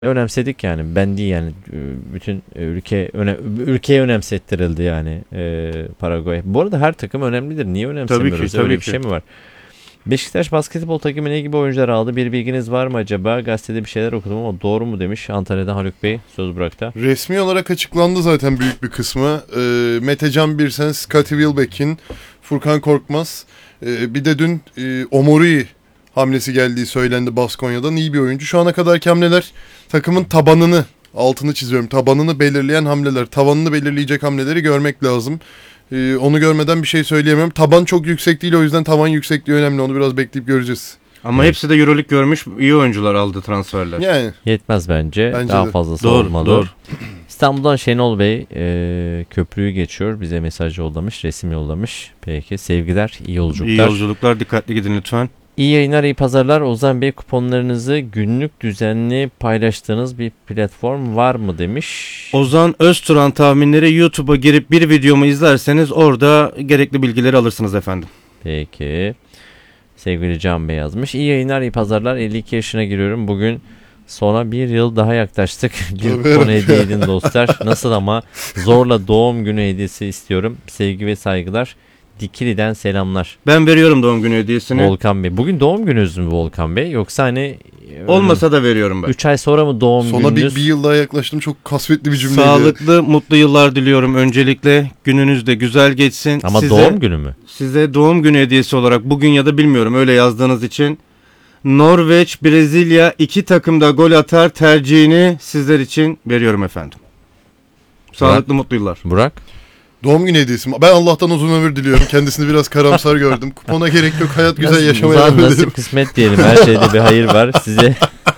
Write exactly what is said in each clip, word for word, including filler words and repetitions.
önemsedik yani. Ben değil yani. Bütün ülke öne, ülkeye önemsettirildi yani e, Paraguay. Bu arada her takım önemlidir. Niye önemsemiyoruz? Tabii ki, tabii Öyle bir ki. şey mi var? Beşiktaş basketbol takımı ne gibi oyuncular aldı? Bir bilginiz var mı acaba? Gazetede bir şeyler okudum ama doğru mu demiş. Antalya'dan Haluk Bey söz bıraktı. Resmi olarak açıklandı zaten büyük bir kısmı. E, Metecan Birsen, Scottie Wilbeck'in, Furkan Korkmaz. E, bir de dün e, Omori hamlesi geldiği söylendi Baskonya'dan. İyi bir oyuncu. Şu ana kadarki hamleler takımın tabanını, altını çiziyorum, tabanını belirleyen hamleler. Tavanını belirleyecek hamleleri görmek lazım. Ee, onu görmeden bir şey söyleyemem. Taban çok yüksek değil, o yüzden tavan yüksekliği önemli. Onu biraz bekleyip göreceğiz. Ama hepsi de Euroleague görmüş iyi oyuncular aldı transferler. Yani. Yetmez bence. Bence Daha de. fazlası Doğru, olmalı. doğru. İstanbul'dan Şenol Bey e, köprüyü geçiyor. Bize mesaj yollamış, resim yollamış. Peki sevgiler, iyi yolculuklar. İyi yolculuklar, dikkatli gidin lütfen. İyi yayınlar, iyi pazarlar. Ozan Bey, kuponlarınızı günlük düzenli paylaştığınız bir platform var mı demiş. Ozan Özturan tahminleri YouTube'a girip bir videomu izlerseniz orada gerekli bilgileri alırsınız efendim. Peki. Sevgili Can Bey yazmış. İyi yayınlar, iyi pazarlar. elli iki yaşına giriyorum. Bugün sona bir yıl daha yaklaştık. Bir kupon hediye edin dostlar. Nasıl ama zorla doğum günü hediyesi istiyorum. Sevgi ve saygılar. Dikili'den selamlar. Ben veriyorum doğum günü hediyesini. Volkan Bey. Bugün doğum gününüz mü Volkan Bey? Yoksa hani... Olmasa da veriyorum ben. üç ay sonra mı doğum Sona gününüz? bir, bir yıl daha yaklaştım. Çok kasvetli bir cümleydi. Sağlıklı, mutlu yıllar diliyorum öncelikle. Gününüz de güzel geçsin. Ama size, doğum günü mü? Size doğum günü hediyesi olarak bugün ya da bilmiyorum öyle yazdığınız için Norveç, Brezilya iki takımda gol atar tercihini sizler için veriyorum efendim. Sağlıklı, Burak. mutlu yıllar. Burak? Doğum günü hediyesi. Ben Allah'tan uzun ömür diliyorum. Kendisini biraz karamsar gördüm. Kupona gerek yok. Hayat güzel yaşamaya devam edelim. Nasip kısmet diyelim. Her şeyde bir hayır var. Size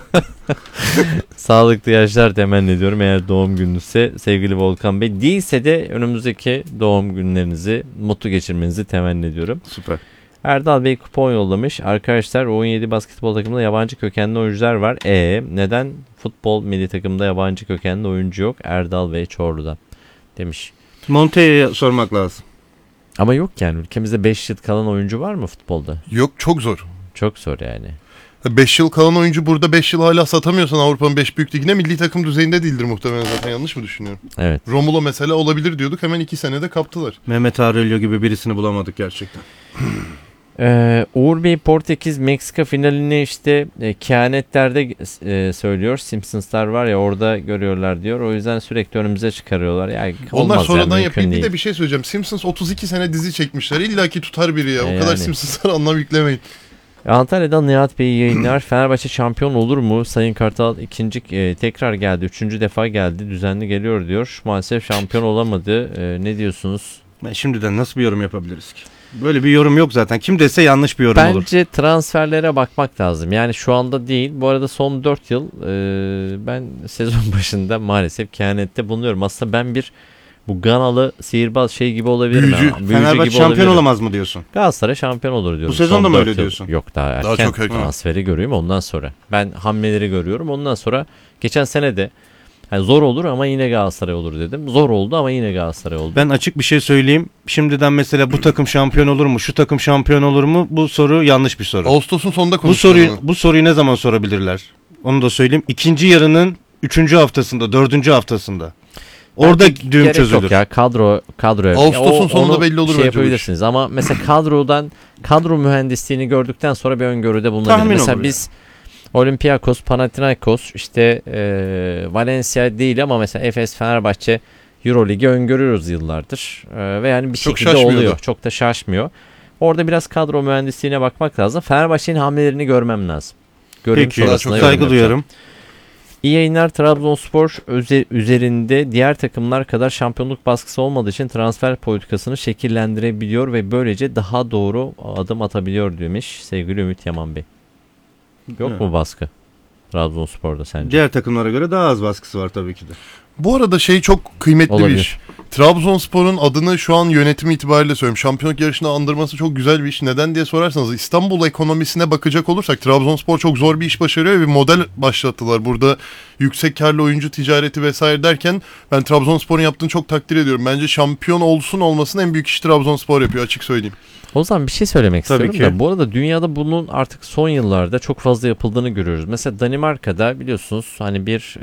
sağlıklı yaşlar temenni ediyorum. Eğer doğum gününüzse sevgili Volkan Bey. Değilse de önümüzdeki doğum günlerinizi mutlu geçirmenizi temenni ediyorum. Süper. Erdal Bey kupon yollamış. Arkadaşlar O on yedi basketbol takımında yabancı kökenli oyuncular var. E neden futbol milli takımda yabancı kökenli oyuncu yok? Erdal Bey Çorlu'da demiş. Monte'ye sormak lazım. Ama yok yani ülkemizde beş yıl kalan oyuncu var mı futbolda? Yok, çok zor. Çok zor yani. beş yıl kalan oyuncu burada beş yıl hala satamıyorsan Avrupa'nın beş büyük ligine milli takım düzeyinde değildir muhtemelen, zaten yanlış mı düşünüyorum? Evet. Romulo mesela olabilir diyorduk, hemen iki senede kaptılar. Mehmet Aurelio gibi birisini bulamadık gerçekten. Ee, Uğur Bey Portekiz Meksika finalini işte e, kehanetlerde e, söylüyor. Simpsonslar var ya orada görüyorlar diyor. O yüzden sürekli önümüze çıkarıyorlar. Yani Onlar sonradan yani, yapayım. Bir değil. de bir şey söyleyeceğim. Simpsons otuz iki sene dizi çekmişler. İlla ki tutar biri ya. E o kadar yani. Simpsons'lara anlam yüklemeyin. Antalya'dan Nihat Bey yayınlar. Fenerbahçe şampiyon olur mu? Sayın Kartal ikinci e, tekrar geldi. Üçüncü defa geldi. Düzenli geliyor diyor. Maalesef şampiyon olamadı. E, ne diyorsunuz? Ben şimdiden nasıl bir yorum yapabiliriz ki? Böyle bir yorum yok zaten. Kim dese yanlış bir yorum Bence olur. Bence transferlere bakmak lazım. Yani şu anda değil. Bu arada son dört yıl e, ben sezon başında maalesef kehanette bulunuyorum. Aslında ben bir bu Ganalı sihirbaz şey gibi olabilirim. Büyücü. Ya. Büyücü Fenerbahçe gibi şampiyon olabilirim. olamaz mı diyorsun? Galatasaray şampiyon olur diyorum. Bu sezon Son da mı dört öyle yıl. diyorsun? Yok daha erken. Daha çok erken. Transferi görüyorum ondan sonra. Ben hamleleri görüyorum ondan sonra. Geçen sene de yani zor olur ama yine Galatasaray olur dedim. Zor oldu ama yine Galatasaray oldu. Ben açık bir şey söyleyeyim. Şimdiden mesela bu takım şampiyon olur mu? Şu takım şampiyon olur mu? Bu soru yanlış bir soru. Ağustos'un sonunda Bu konuşalım. soruyu bu soruyu ne zaman sorabilirler? Onu da söyleyeyim. İkinci yarının üçüncü haftasında, dördüncü haftasında. Orada Bence düğüm gerek çözülür. yok ya kadro kadro. Ağustos'un Ya o- sonunda onu belli olur şey bence bu yapabilirsiniz ama mesela kadrodan kadro mühendisliğini gördükten sonra bir öngörüde bulunabilir. Tahmin Mesela olur biz Olympiakos, Panathinaikos işte e, Valencia değil ama mesela Efes, Fenerbahçe Euroligi öngörüyoruz yıllardır. E, ve yani bir Çok şekilde şaşmıyor oluyor. da. Çok da şaşmıyor. Orada biraz kadro mühendisliğine bakmak lazım. Fenerbahçe'nin hamlelerini görmem lazım. Göreyim Peki, sonrasında çok yorum saygı yapacağım. duyarım. İyi yayınlar. Trabzonspor öze- üzerinde diğer takımlar kadar şampiyonluk baskısı olmadığı için transfer politikasını şekillendirebiliyor ve böylece daha doğru adım atabiliyor demiş sevgili Ümit Yaman Bey. Yok Evet. mu baskı Trabzonspor'da sence? Diğer takımlara göre daha az baskısı var tabii ki de. Bu arada şey çok kıymetli Olabilir. bir iş. Trabzonspor'un adını şu an yönetim itibariyle söylüyorum. Şampiyonluk yarışına andırması çok güzel bir iş. Neden diye sorarsanız İstanbul ekonomisine bakacak olursak Trabzonspor çok zor bir iş başarıyor ve bir model başlattılar. Burada yüksek karlı oyuncu ticareti vesaire derken ben Trabzonspor'un yaptığını çok takdir ediyorum. Bence şampiyon olsun olmasın en büyük işi Trabzonspor yapıyor, açık söyleyeyim. O zaman bir şey söylemek Tabii istiyorum ki. da bu arada dünyada bunun artık son yıllarda çok fazla yapıldığını görüyoruz. Mesela Danimarka'da biliyorsunuz hani bir